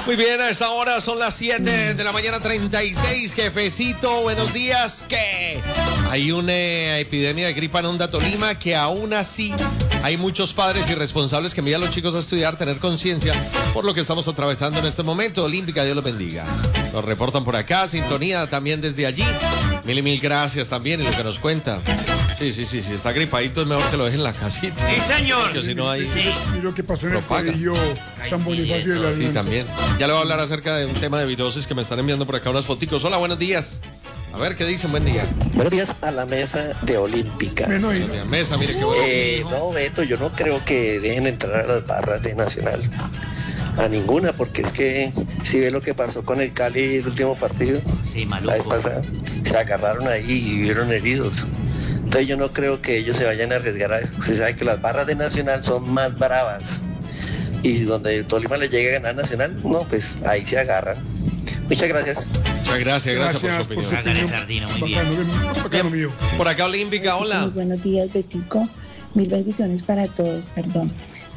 Muy bien, a esta hora son las 7 de la mañana 36. Jefecito, buenos días. ¿Qué? Hay una epidemia de gripa en Honda, Tolima, que aún así hay muchos padres irresponsables que envían a los chicos a estudiar, tener conciencia por lo que estamos atravesando en este momento. Olímpica, Dios los bendiga. Nos reportan por acá, sintonía también desde allí. Mil gracias también en lo que nos cuenta. Sí, está gripadito es mejor que lo dejen en la casita. Sí, señor. Porque si no hay... Y lo que pasó en el colegio San Bonifacio de las Sí, también. Ya le voy a hablar acerca de un tema de virosis que me están enviando por acá unas foticos. Hola, buenos días. A ver, ¿qué dicen? Buen día. Buenos días a la mesa de Olímpica. Mesa, mire qué bueno. No, Beto, yo no creo que dejen entrar a las barras de Nacional. A ninguna, porque es que si ve lo que pasó con el Cali el último partido, sí, la vez pasada, se agarraron ahí y vieron heridos. Entonces yo no creo que ellos se vayan a arriesgar a eso. Usted sabe que las barras de Nacional son más bravas. Y donde Tolima le llegue a ganar Nacional, no, pues ahí se agarran. Muchas gracias. Muchas gracias por su opinión. Muy bien. Por acá Olímpica, hola. Muy buenos días, Betico. Mil bendiciones para todos, perdón.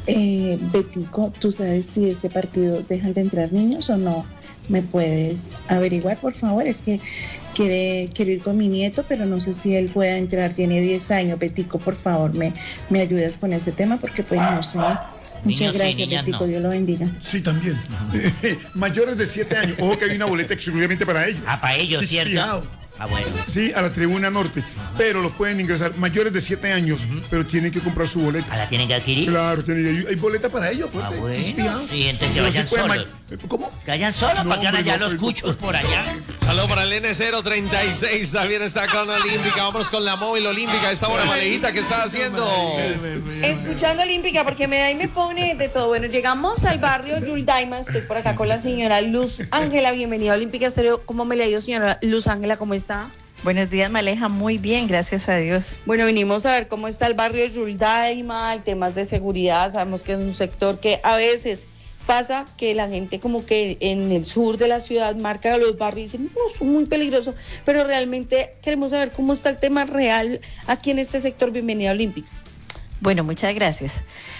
Betico, ¿tú sabes si este partido dejan de entrar niños o no? ¿Me puedes averiguar, por favor? Es que quiero ir con mi nieto, pero no sé si él pueda entrar. Tiene 10 años, Betico, por favor, me ayudas con ese tema porque pues no sé. Muchas gracias, Betico, no. Dios lo bendiga. Sí, también. Mayores de 7 años. Ojo que hay una boleta exclusivamente para ellos. Ah, para ellos, sí, ¿cierto? Fijado. Ah, bueno. Sí, a la Tribuna Norte. Pero los pueden ingresar mayores de 7 años, pero tienen que comprar su boleta. ¿La tienen que adquirir? Claro, hay boleta para ellos. Ah, bueno. Sí, entonces que vayan solos. ¿Cómo? Que vayan solos para que hagan allá los cuchos por allá. Saludos para el N036, también está con Olímpica. Vamos con la móvil Olímpica. Esta hora, Malejita, ¿qué está haciendo? Escuchando Olímpica, porque me da y me pone de todo. Bueno, llegamos al barrio Yuldaima. Estoy por acá con la señora Luz Ángela. Bienvenida a Olímpica Estéreo. ¿Cómo me le ha ido, señora Luz Ángela? ¿Cómo está? Buenos días, Maleja. Muy bien, gracias a Dios. Bueno, vinimos a ver cómo está el barrio Yuldaima, hay temas de seguridad. Sabemos que es un sector que a veces pasa que la gente como que en el sur de la ciudad marca los barrios y dicen, no, son muy peligrosos, pero realmente queremos saber cómo está el tema real aquí en este sector. Bienvenida a Olímpica. Bueno, muchas gracias.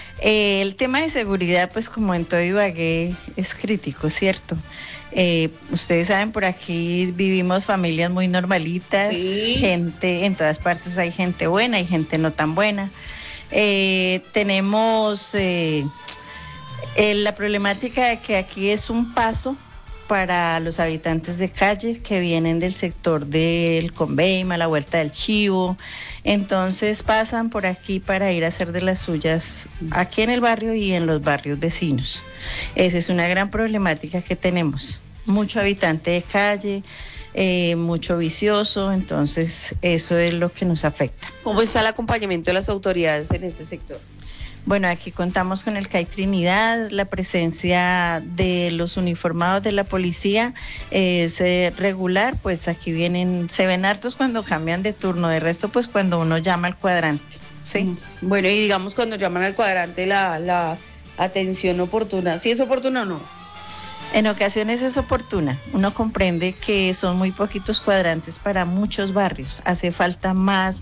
El tema de seguridad, pues como en todo Ibagué, es crítico, ¿cierto? Ustedes saben, por aquí vivimos familias muy normalitas, sí. Gente, en todas partes hay gente buena, hay gente no tan buena. Tenemos la problemática de que aquí es un paso para los habitantes de calle que vienen del sector del Conveima, la Vuelta del Chivo. Entonces pasan por aquí para ir a hacer de las suyas aquí en el barrio y en los barrios vecinos. Esa es una gran problemática que tenemos. Mucho habitante de calle, mucho vicioso, entonces eso es lo que nos afecta. ¿Cómo está el acompañamiento de las autoridades en este sector? Bueno, aquí contamos con el CAI Trinidad, la presencia de los uniformados de la policía es regular, pues aquí se ven hartos cuando cambian de turno, de resto pues cuando uno llama al cuadrante, ¿sí? Bueno, y digamos cuando llaman al cuadrante la atención oportuna, ¿sí es oportuna o no? En ocasiones es oportuna. Uno comprende que son muy poquitos cuadrantes para muchos barrios. Hace falta más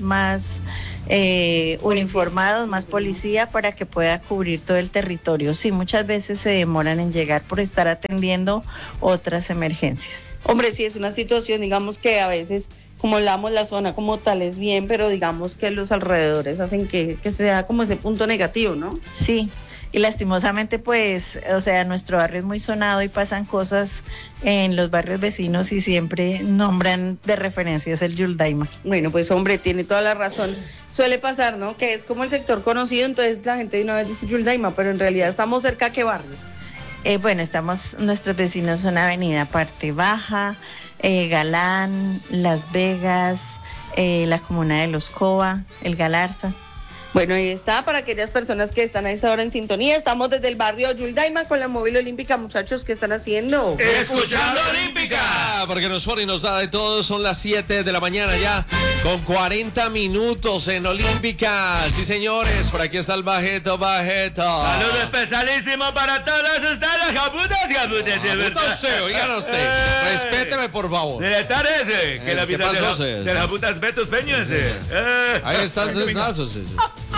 uniformados, más policía para que pueda cubrir todo el territorio. Sí, muchas veces se demoran en llegar por estar atendiendo otras emergencias. Hombre, sí, es una situación, digamos que a veces, como hablamos, la zona como tal es bien, pero digamos que los alrededores hacen que sea como ese punto negativo, ¿no? Sí. Y lastimosamente, pues, o sea, nuestro barrio es muy sonado y pasan cosas en los barrios vecinos y siempre nombran de referencias el Yuldaima. Bueno, pues, hombre, tiene toda la razón. Suele pasar, ¿no? Que es como el sector conocido, entonces la gente de una vez dice Yuldaima, pero en realidad estamos cerca ¿a qué barrio? Bueno, nuestros vecinos son Avenida Parte Baja, Galán, Las Vegas, la comuna de Los Cova, el Galarza. Bueno, ahí está, para aquellas personas que están a esta hora en sintonía. Estamos desde el barrio Yuldaima con la móvil Olímpica. Muchachos, ¿qué están haciendo? ¡Escuchando Olímpica! Porque nos pone y nos da de todo. Son las 7 de la mañana ya, con 40 minutos en Olímpica. Sí, señores, por aquí está el Bajeto. Saludos especialísimo para todas ustedes, japutas. Usted, oigan usted. Respéteme, por favor. De estar ese, que la vida de las japutas Betos Peños. Ahí están sus lazos.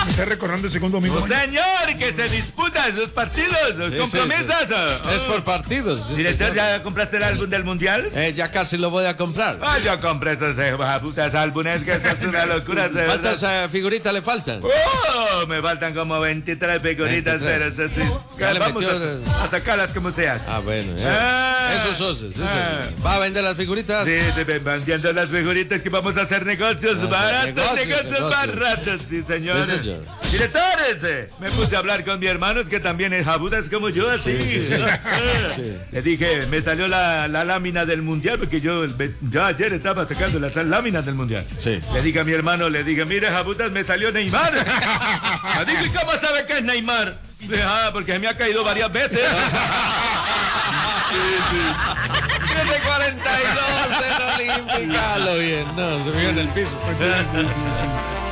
Me está recordando el segundo domingo. ¡Oh, señor! Que se disputan esos partidos, los Sí, compromisos. Es por partidos. sí, Director, señor. ¿ya compraste el álbum del mundial? Ya casi lo voy a comprar. Ah, yo compré esos putas álbumes, que eso es una locura. de ¿Cuántas verdad. figuritas le faltan? ¡Oh! Me faltan como 23 figuritas, 23. pero eso sí. Ya le Vamos metió- a sacarlas como sea. Ah, bueno. Ah. Esos socios. Ah. ¿Va a vender las figuritas? Sí, te vendiendo las figuritas que vamos a hacer negocios baratos, negocios baratos, sí, señor. Sí, señor. Directores, me puse a hablar con mi hermano, que también es jabudas como yo, así. Sí, sí, sí. Sí. Le dije, me salió la lámina del mundial, porque yo ayer estaba sacando las láminas del mundial. Sí. Le dije a mi hermano, mire, jabudas, me salió Neymar. Le dije, ¿cómo sabe que es Neymar? Dije, porque se me ha caído varias veces. 7:42 en Olímpica. Lo bien, no, se vio en el piso. Sí, sí, sí.